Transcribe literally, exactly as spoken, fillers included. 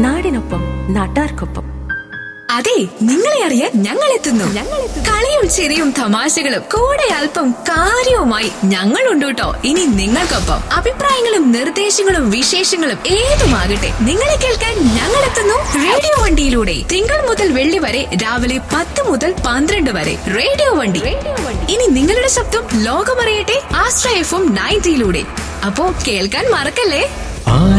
നാടിനൊപ്പം നാട്ടാർക്കൊപ്പം. അതെ, നിങ്ങളെ അറിയാൻ ഞങ്ങൾ എത്തുന്നു. കളിയും ചിരിയും തമാശകളും കൂടെ അല്പം കാര്യവുമായി ഞങ്ങളുണ്ട് കേട്ടോ. ഇനി നിങ്ങൾക്കൊപ്പം അഭിപ്രായങ്ങളും നിർദ്ദേശങ്ങളും വിശേഷങ്ങളും ഏതുമാകട്ടെ, നിങ്ങളെ കേൾക്കാൻ ഞങ്ങൾ എത്തുന്നു റേഡിയോ വണ്ടിയിലൂടെ. തിങ്കൾ മുതൽ വെള്ളി വരെ രാവിലെ പത്ത് മുതൽ പന്ത്രണ്ട് വരെ റേഡിയോ വണ്ടി. ഇനി നിങ്ങളുടെ ശബ്ദം ലോകമറിയട്ടെ ആശ്രയ എഫ് എം നയൻറ്റിയിലൂടെ. അപ്പോ കേൾക്കാൻ മറക്കല്ലേ.